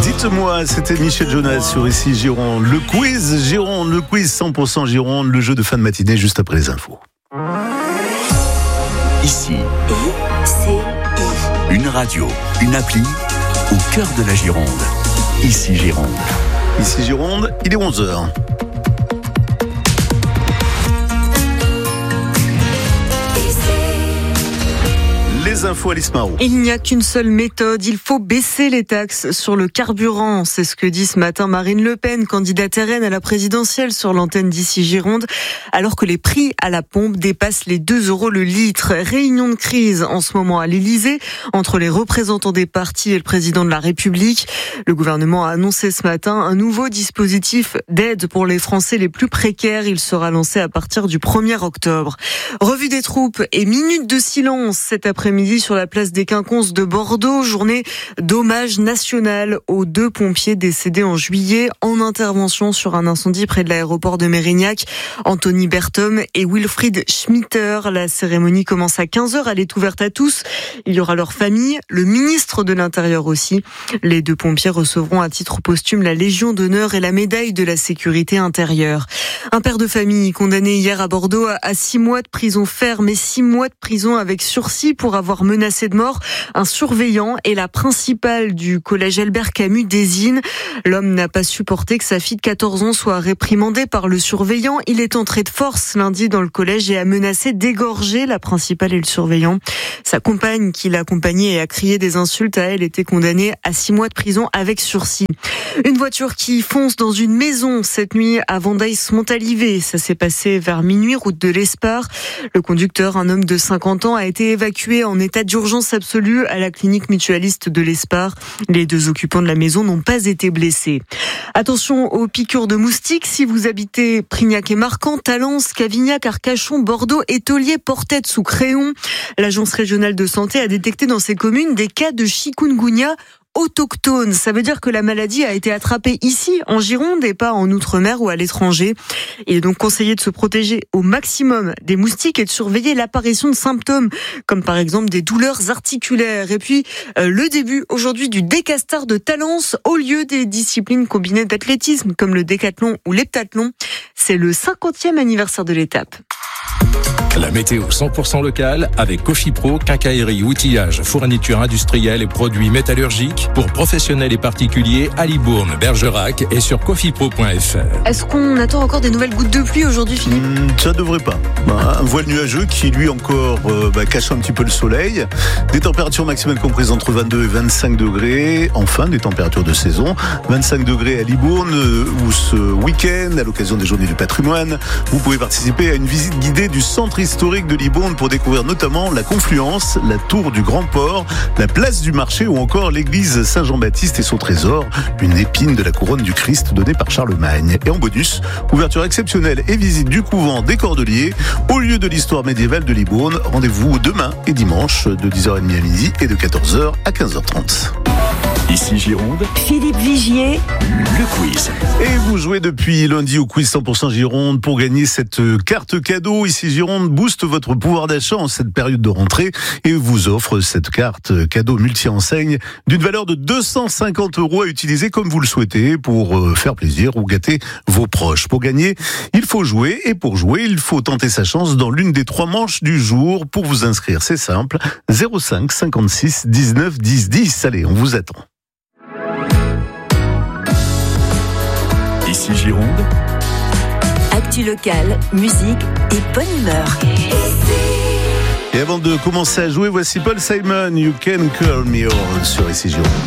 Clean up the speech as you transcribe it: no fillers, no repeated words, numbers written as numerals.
Dites-moi, c'était Michel Jonas sur Ici Gironde. Le quiz Gironde, le quiz 100% Gironde, le jeu de fin de matinée juste après les infos. Ici, une radio, une appli au cœur de la Gironde. Ici Gironde. Ici Gironde, il est 11h. Les infos, Alice Marot. Il n'y a qu'une seule méthode, il faut baisser les taxes sur le carburant. C'est ce que dit ce matin Marine Le Pen, candidate RN à la présidentielle sur l'antenne d'Ici Gironde, alors que les prix à la pompe dépassent les 2 € le litre. Réunion de crise en ce moment à l'Élysée entre les représentants des partis et le président de la République. Le gouvernement a annoncé ce matin un nouveau dispositif d'aide pour les Français les plus précaires. Il sera lancé à partir du 1er octobre. Revue des troupes et minute de silence cet après-midi sur la place des Quinconces de Bordeaux, journée d'hommage national aux 2 pompiers décédés en juillet en intervention sur un incendie près de l'aéroport de Mérignac, Anthony Berthom et Wilfried Schmitter. La cérémonie commence à 15h, elle est ouverte à tous. Il y aura leur famille, le ministre de l'Intérieur aussi. Les 2 pompiers recevront à titre posthume la Légion d'honneur et la médaille de la sécurité intérieure. Un père de famille condamné hier à Bordeaux à 6 mois de prison ferme et 6 mois de prison avec sursis pour avoir menacé de mort un surveillant et la principale du collège Albert Camus d'Ésine. L'homme n'a pas supporté que sa fille de 14 ans soit réprimandée par le surveillant. Il est entré de force lundi dans le collège et a menacé d'égorger la principale et le surveillant. Sa compagne qui l'accompagnait et a crié des insultes à elle était condamnée à 6 mois de prison avec sursis. Une voiture qui fonce dans une maison cette nuit à Vendeilles-Montalivet. Ça s'est passé vers minuit, route de l'Espar. Le conducteur, un homme de 50 ans, a été évacué en état d'urgence absolue à la clinique mutualiste de l'Espar. Les 2 occupants de la maison n'ont pas été blessés. Attention aux piqûres de moustiques. Si vous habitez Prignac et Marcan, Talence, Cavignac, Arcachon, Bordeaux, Étolier, Portet sous Créon, l'Agence régionale de santé a détecté dans ces communes des cas de chikungunya autochtone. Ça veut dire que la maladie a été attrapée ici, en Gironde, et pas en Outre-mer ou à l'étranger. Il est donc conseillé de se protéger au maximum des moustiques et de surveiller l'apparition de symptômes, comme par exemple des douleurs articulaires. Et puis, le début aujourd'hui du décastar de Talence au lieu des disciplines combinées d'athlétisme, comme le décathlon ou l'heptathlon. C'est le 50e anniversaire de l'étape. La météo 100% locale avec Cofipro, quincaillerie, outillage, fourniture industrielle et produits métallurgiques pour professionnels et particuliers à Libourne, Bergerac et sur cofipro.fr. Est-ce qu'on attend encore des nouvelles gouttes de pluie aujourd'hui, Philippe ? Ça devrait pas. Un voile nuageux qui lui encore cache un petit peu le soleil. Des températures maximales comprises entre 22 et 25 degrés. Enfin, des températures de saison. 25 degrés à Libourne où ce week-end, à l'occasion des Journées du patrimoine, vous pouvez participer à une visite guidée du centre historique de Libourne pour découvrir notamment la Confluence, la tour du Grand Port, la place du marché ou encore l'église Saint-Jean-Baptiste et son trésor, une épine de la couronne du Christ donnée par Charlemagne. Et en bonus, ouverture exceptionnelle et visite du couvent des Cordeliers au lieu de l'histoire médiévale de Libourne. Rendez-vous demain et dimanche de 10h30 à midi et de 14h à 15h30. Ici Gironde, Philippe Vigier, le quiz. Et vous jouez depuis lundi au quiz 100% Gironde pour gagner cette carte cadeau. Ici Gironde booste votre pouvoir d'achat en cette période de rentrée et vous offre cette carte cadeau multi-enseigne d'une valeur de 250 € à utiliser comme vous le souhaitez pour faire plaisir ou gâter vos proches. Pour gagner, il faut jouer et pour jouer, il faut tenter sa chance dans l'une des 3 manches du jour. Pour vous inscrire, c'est simple, 05 56 19 10 10. Allez, on vous attend. Ici Gironde, actu locale, musique et bonne humeur. Et avant de commencer à jouer, voici Paul Simon, You Can Call Me On sur Ici Gironde.